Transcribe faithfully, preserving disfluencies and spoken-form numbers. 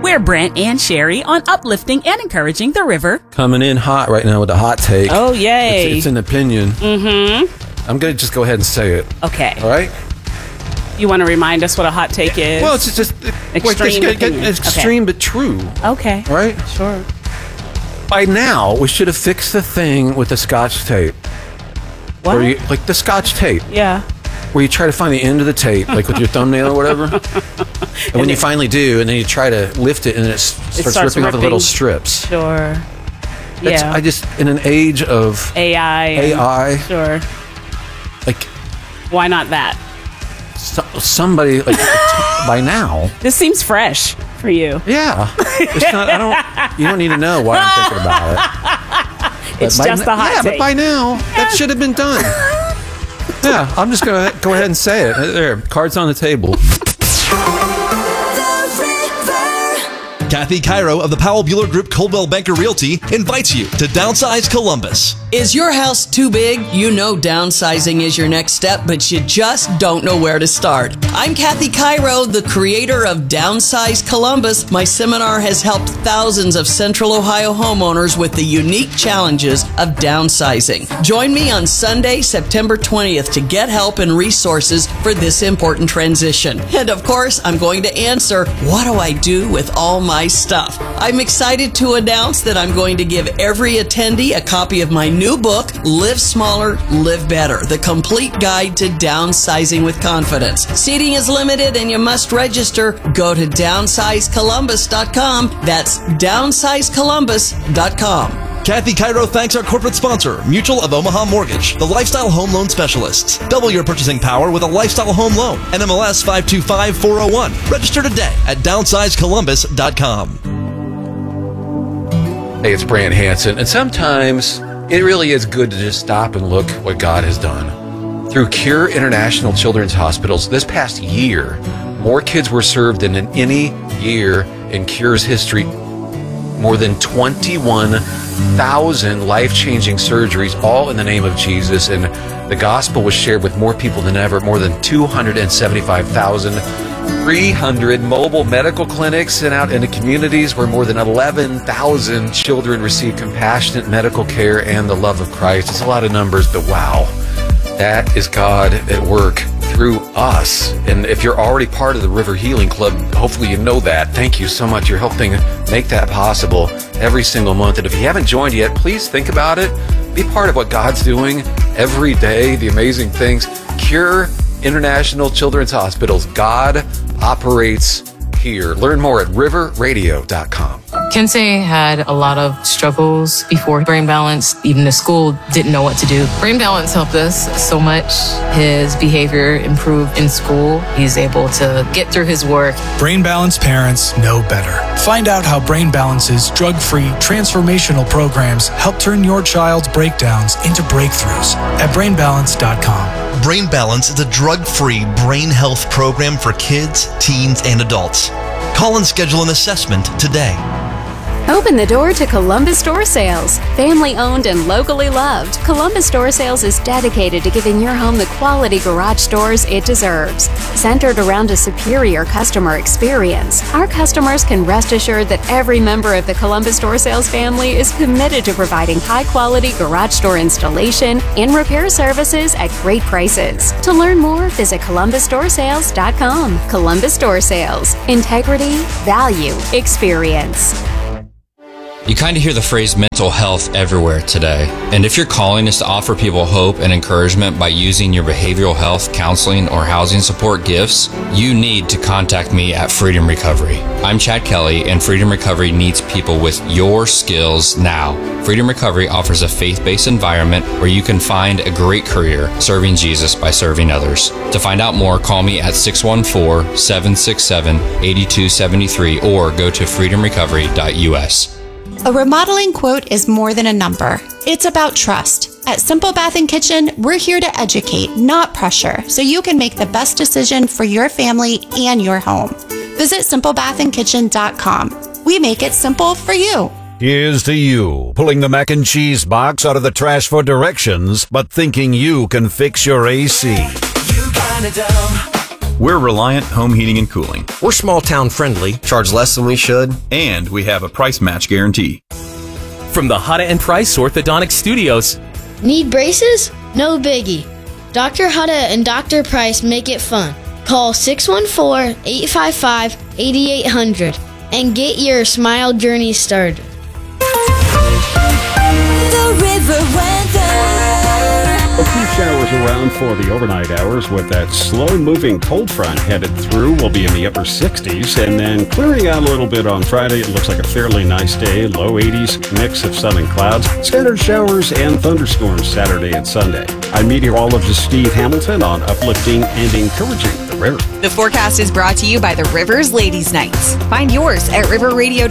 We're Brent and Sherry on uplifting and encouraging the river. Coming in hot right now with a hot take. Oh, yay. It's, it's an opinion. Mm-hmm. I'm going to just go ahead and say it. Okay. All right? You want to remind us what a hot take is? Well, it's just extreme, like this, extreme okay. but true. Okay. All right? Sure. By now, we should have fixed the thing with the Scotch tape. What? Where you, like the Scotch tape. Yeah. Where you try to find the end of the tape, like with your thumbnail or whatever. And, and when it, you finally do, and then you try to lift it, and it starts, it starts ripping, ripping off the little strips. Sure. That's, yeah. I just, in an age of A I. A I. Sure. Like. Why not that? So, somebody, like, by now. This seems fresh for you. Yeah. It's not, I don't, you don't need to know why I'm thinking about it. It's just na- a hot Yeah, take. but by now, yeah. that should have been done. Yeah, I'm just going to go ahead and say it. There, cards on the table. Kathy Cairo of the Powell Bueller Group Coldwell Banker Realty invites you to Downsize Columbus. Is your house too big? You know downsizing is your next step, but you just don't know where to start. I'm Kathy Cairo, the creator of Downsize Columbus. My seminar has helped thousands of Central Ohio homeowners with the unique challenges of downsizing. Join me on Sunday, September twentieth to get help and resources for this important transition. And of course, I'm going to answer, what do I do with all my stuff? I'm excited to announce that I'm going to give every attendee a copy of my new book, Live Smaller, Live Better, the complete guide to downsizing with confidence. Seating is limited and you must register. Go to downsize columbus dot com. That's downsize columbus dot com. Kathy Cairo thanks our corporate sponsor, Mutual of Omaha Mortgage, the lifestyle home loan specialists. Double your purchasing power with a lifestyle home loan. N M L S five two five four oh one. Register today at downsize columbus dot com. Hey, it's Brant Hansen, and sometimes it really is good to just stop and look what God has done. Through Cure International Children's Hospitals, this past year, more kids were served than in any year in Cure's history. More than twenty-one thousand life-changing surgeries, all in the name of Jesus, and the gospel was shared with more people than ever. More than two hundred seventy-five thousand three hundred mobile medical clinics sent out into communities where more than eleven thousand children receive compassionate medical care and the love of Christ. It's a lot of numbers, but wow, that is God at work through us. And if you're already part of the River Healing Club, hopefully you know that. Thank you so much. You're helping make that possible every single month. And if you haven't joined yet, please think about it. Be part of what God's doing every day, the amazing things. Cure International Children's Hospitals. God operates here. Learn more at river radio dot com. Kensei had a lot of struggles before Brain Balance. Even the school didn't know what to do. Brain Balance helped us so much. His behavior improved in school. He's able to get through his work. Brain Balance parents know better. Find out how Brain Balance's drug-free transformational programs help turn your child's breakdowns into breakthroughs at brain balance dot com. Brain Balance is a drug-free brain health program for kids, teens, and adults. Call and schedule an assessment today. Open the door to Columbus Door Sales. Family owned and locally loved, Columbus Door Sales is dedicated to giving your home the quality garage doors it deserves. Centered around a superior customer experience, our customers can rest assured that every member of the Columbus Door Sales family is committed to providing high-quality garage door installation and repair services at great prices. To learn more, visit columbus door sales dot com. Columbus Door Sales. Integrity, value, experience. You kind of hear the phrase mental health everywhere today. And if your calling is to offer people hope and encouragement by using your behavioral health, counseling, or housing support gifts, you need to contact me at Freedom Recovery. I'm Chad Kelly, and Freedom Recovery needs people with your skills now. Freedom Recovery offers a faith-based environment where you can find a great career serving Jesus by serving others. To find out more, call me at six one four, seven six seven, eight two seven three or go to freedom recovery dot u s. A remodeling quote is more than a number. It's about trust. At Simple Bath and Kitchen, we're here to educate, not pressure, so you can make the best decision for your family and your home. Visit simple bath and kitchen dot com. We make it simple for you. Here's to you, pulling the mac and cheese box out of the trash for directions, but thinking you can fix your A C. You kinda dumb. We're Reliant Home Heating and Cooling. We're small town friendly, charge less than we should, and we have a price match guarantee. From the Hutta and Price Orthodontic Studios. Need braces? No biggie. Doctor Hutta and Doctor Price make it fun. Call six one four, eight five five, eight eight zero zero and get your smile journey started. The River Weather. A few showers around for the overnight hours with that slow-moving cold front headed through. We'll be in the upper sixties and then clearing out a little bit on Friday. It looks like a fairly nice day, low eighties, mix of sun and clouds, scattered showers and thunderstorms Saturday and Sunday. I'm meteorologist Steve Hamilton on uplifting and encouraging the river. The forecast is brought to you by the Rivers Ladies Nights. Find yours at river radio